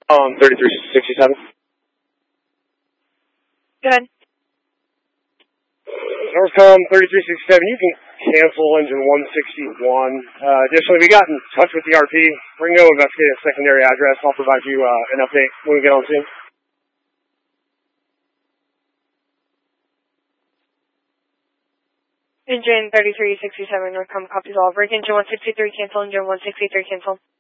3367. Go ahead. Northcom 3367, you can cancel engine 161. Additionally, we got in touch with the RP. We're going to go investigate a secondary address. I'll provide you an update when we get on scene. Engine 3367, Northcom copies all. Break engine 163, cancel. Engine 163, cancel.